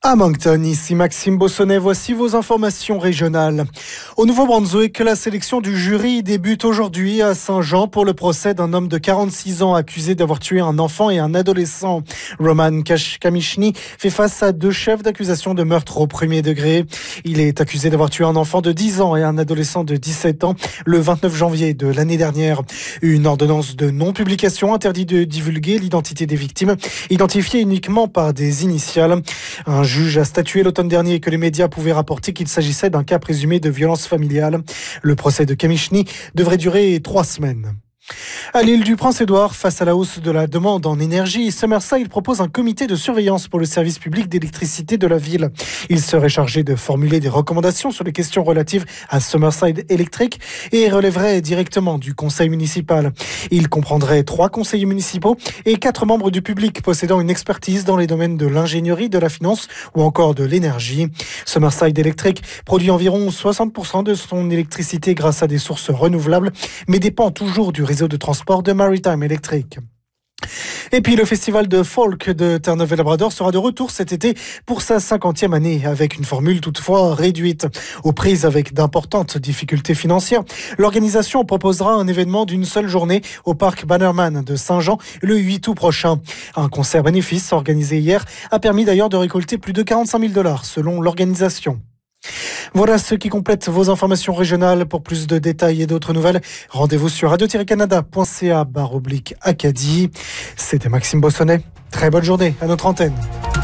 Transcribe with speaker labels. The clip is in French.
Speaker 1: À Moncton, ici Maxime Bossonnet, voici vos informations régionales. Au Nouveau-Brunswick, la sélection du jury débute aujourd'hui à Saint-Jean pour le procès d'un homme de 46 ans accusé d'avoir tué un enfant et un adolescent. Roman Kamishny fait face à 2 chefs d'accusation de meurtre au premier degré. Il est accusé d'avoir tué un enfant de 10 ans et un adolescent de 17 ans le 29 janvier de l'année dernière. Une ordonnance de non-publication interdit de divulguer l'identité des victimes, identifiées uniquement par des initiales. Un juge a statué l'automne dernier que les médias pouvaient rapporter qu'il s'agissait d'un cas présumé de violence familiale. Le procès de Kamishny devrait durer 3 semaines. À l'île du Prince-Édouard, face à la hausse de la demande en énergie, Summerside propose un comité de surveillance pour le service public d'électricité de la ville. Il serait chargé de formuler des recommandations sur les questions relatives à Summerside Electric et relèverait directement du conseil municipal. Il comprendrait 3 conseillers municipaux et 4 membres du public possédant une expertise dans les domaines de l'ingénierie, de la finance ou encore de l'énergie. Summerside Electric produit environ 60% de son électricité grâce à des sources renouvelables, mais dépend toujours du réseau de transport de Maritime Electric. Et puis le festival de folk de Terre-Neuve et Labrador sera de retour cet été pour sa 50e année, avec une formule toutefois réduite. Aux prises avec d'importantes difficultés financières, l'organisation proposera un événement d'une seule journée au parc Bannerman de Saint-Jean le 8 août prochain. Un concert bénéfice organisé hier a permis d'ailleurs de récolter plus de 45 000 $ selon l'organisation. Voilà ce qui complète vos informations régionales. Pour plus de détails et d'autres nouvelles, rendez-vous sur radio-canada.ca/Acadie. C'était Maxime Bossonnet. Très bonne journée à notre antenne.